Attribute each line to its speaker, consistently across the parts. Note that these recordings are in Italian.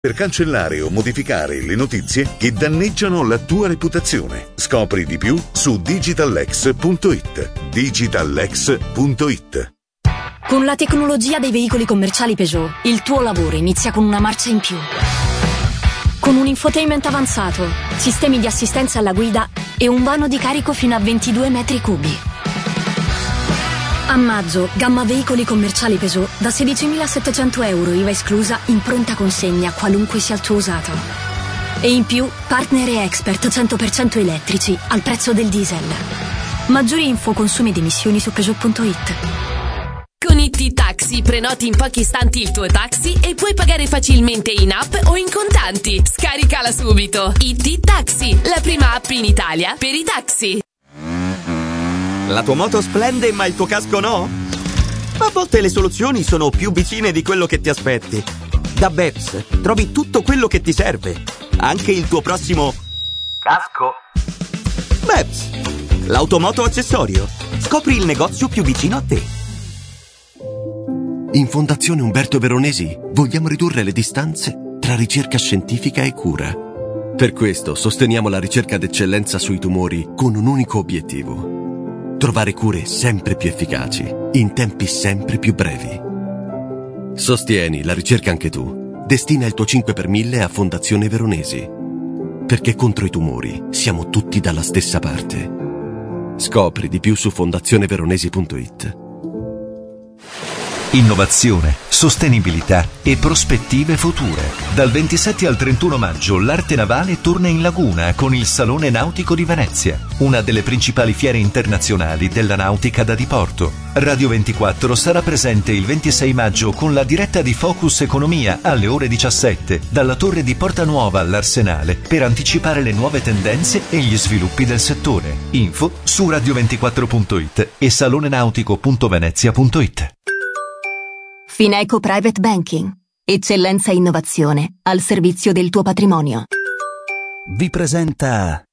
Speaker 1: Per cancellare o modificare le notizie che danneggiano la tua reputazione. Scopri di più su digitallex.it. digitallex.it.
Speaker 2: Con la tecnologia dei veicoli commerciali Peugeot, il tuo lavoro inizia con una marcia in più. Con un infotainment avanzato, sistemi di assistenza alla guida e un vano di carico fino a 22 metri cubi. A maggio, gamma veicoli commerciali Peugeot da 16.700 euro IVA esclusa in pronta consegna, qualunque sia il tuo usato. E in più, partner e expert 100% elettrici al prezzo del diesel. Maggiori info, consumi ed emissioni su Peugeot.it.
Speaker 3: Con IT Taxi prenoti in pochi istanti il tuo taxi e puoi pagare facilmente in app o in contanti. Scaricala subito. IT Taxi, la prima app in Italia per i taxi.
Speaker 4: La tua moto splende ma il tuo casco no? A volte le soluzioni sono più vicine di quello che ti aspetti. Da BEPS trovi tutto quello che ti serve, anche il tuo prossimo casco. BEPS, l'automoto accessorio. Scopri il negozio più vicino a te.
Speaker 5: In Fondazione Umberto Veronesi vogliamo ridurre le distanze tra ricerca scientifica e cura. Per questo sosteniamo la ricerca d'eccellenza sui tumori con un unico obiettivo: trovare cure sempre più efficaci, in tempi sempre più brevi. Sostieni la ricerca anche tu. Destina il tuo 5 per 1000 a Fondazione Veronesi. Perché contro i tumori siamo tutti dalla stessa parte. Scopri di più su fondazioneveronesi.it.
Speaker 6: Innovazione, sostenibilità e prospettive future. Dal 27 al 31 maggio l'arte navale torna in laguna con il Salone Nautico di Venezia, una delle principali fiere internazionali della nautica da diporto. Radio 24 sarà presente il 26 maggio con la diretta di Focus Economia alle ore 17 dalla torre di Porta Nuova all'Arsenale per anticipare le nuove tendenze e gli sviluppi del settore. Info su radio24.it e salonenautico.venezia.it.
Speaker 2: Fineco Private Banking. Eccellenza e innovazione al servizio del tuo patrimonio.
Speaker 7: Vi presenta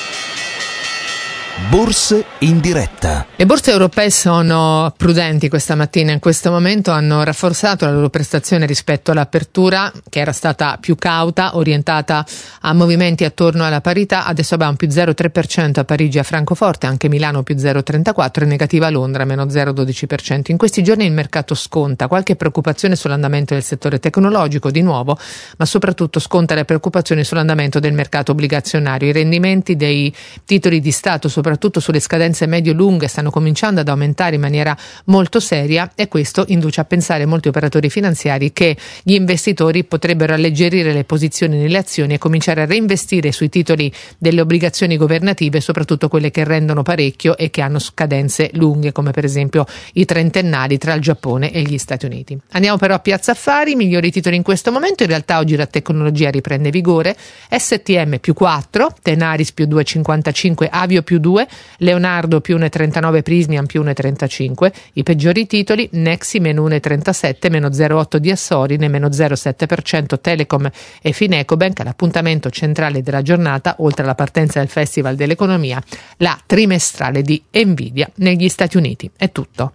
Speaker 7: Borse in diretta.
Speaker 8: Le borse europee sono prudenti questa mattina. In questo momento hanno rafforzato la loro prestazione rispetto all'apertura, che era stata più cauta, orientata a movimenti attorno alla parità. Adesso abbiamo più 0,3% a Parigi e a Francoforte, anche Milano più 0,34% e negativa a Londra meno 0,12%. In questi giorni il mercato sconta qualche preoccupazione sull'andamento del settore tecnologico di nuovo, ma soprattutto sconta le preoccupazioni sull'andamento del mercato obbligazionario. I rendimenti dei titoli di Stato, soprattutto sulle scadenze medio-lunghe, stanno cominciando ad aumentare in maniera molto seria, e questo induce a pensare molti operatori finanziari che gli investitori potrebbero alleggerire le posizioni nelle azioni e cominciare a reinvestire sui titoli delle obbligazioni governative, soprattutto quelle che rendono parecchio e che hanno scadenze lunghe, come per esempio i trentennali tra il Giappone e gli Stati Uniti. Andiamo però a Piazza Affari, migliori titoli in questo momento. In realtà oggi la tecnologia riprende vigore. STM più 4, Tenaris più 2,55, Avio più 2, Leonardo più 1,39, Prysmian più 1,35. I peggiori titoli: Nexi meno 1,37, meno 0,8 di Assorine, meno 0,7% Telecom e Finecobank. L'appuntamento centrale della giornata, oltre alla partenza del Festival dell'Economia, la trimestrale di Nvidia negli Stati Uniti. È tutto.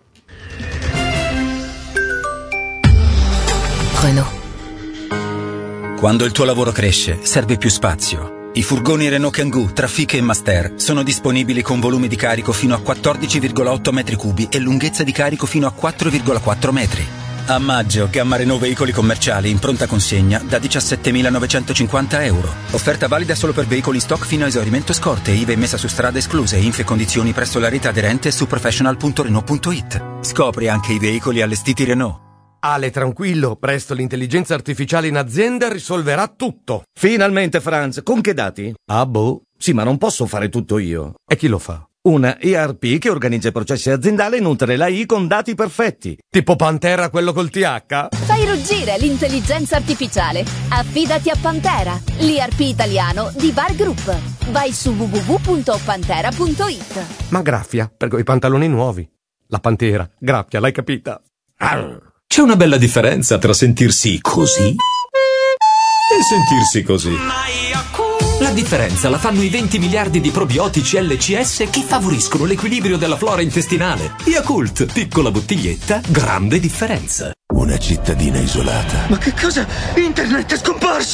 Speaker 9: Renault. Quando il tuo lavoro cresce, serve più spazio. I furgoni Renault Kangoo, Trafic e Master sono disponibili con volumi di carico fino a 14,8 metri cubi e lunghezza di carico fino a 4,4 metri. A maggio, gamma Renault veicoli commerciali in pronta consegna da 17.950 euro. Offerta valida solo per veicoli in stock fino a esaurimento scorte, IVA e messa su strada escluse, info e condizioni presso la rete aderente su professional.renault.it. Scopri anche i veicoli allestiti Renault.
Speaker 10: Ale, tranquillo, presto l'intelligenza artificiale in azienda risolverà tutto.
Speaker 11: Finalmente, Franz, con che dati?
Speaker 10: Ah, boh.
Speaker 11: Sì, ma non posso fare tutto io.
Speaker 10: E chi lo fa?
Speaker 11: Una ERP che organizza i processi aziendali e nutre l'AI con dati perfetti.
Speaker 10: Tipo Pantera, quello col TH?
Speaker 12: Fai ruggire l'intelligenza artificiale. Affidati a Pantera, l'ERP italiano di Bar Group. Vai su www.pantera.it.
Speaker 10: Ma graffia, per quei pantaloni nuovi. La Pantera, graffia, l'hai capita? Arr.
Speaker 13: C'è una bella differenza tra sentirsi così e sentirsi così. La differenza la fanno i 20 miliardi di probiotici LCS che favoriscono l'equilibrio della flora intestinale. Yakult, piccola bottiglietta, grande differenza.
Speaker 14: Una cittadina isolata.
Speaker 15: Ma che cosa? Internet è scomparso!